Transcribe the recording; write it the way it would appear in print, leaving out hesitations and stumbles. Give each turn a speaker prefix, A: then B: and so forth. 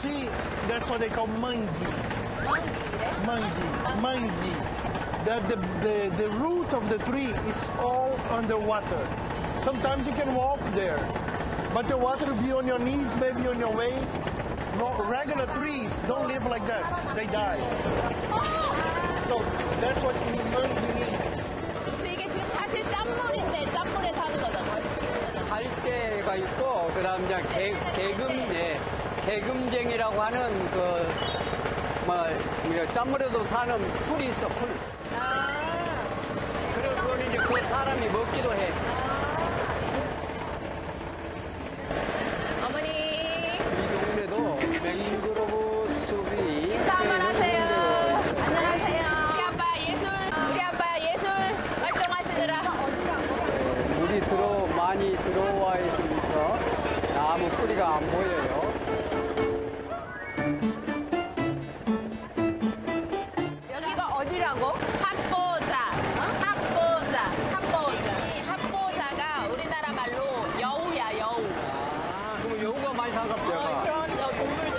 A: see, that's what they call mangi. Mangi. The root of the tree is all underwater. Sometimes you can walk there, but the water will be on your knees, maybe on your waist. No, regular trees don't live like that. They die. So that's what mangi means.
B: 그래서 이게 지금 사실 짠물인데 짠물에 사는 거잖아요.
C: 갈대가 있고 그다음 이제 개금쟁이라고 하는 짠물에도 사는 풀이 있어 풀. 그래서 그건 이제 그 사람이 먹기도 해.
B: 어머니
C: 이 동네도 맹그로브 숲이
B: 인사 한번 하세요. 안녕하세요. 우리 아빠 예술 활동하시느라
C: 물이 많이 들어와 있으면서 나무 뿌리가 안 보여요.
B: 여기가 어디라고? 합보사. 이 합보사가 우리나라 말로 여우야, 여우.
C: 그럼 여우가 많이 살갑죠.
B: 그런 동물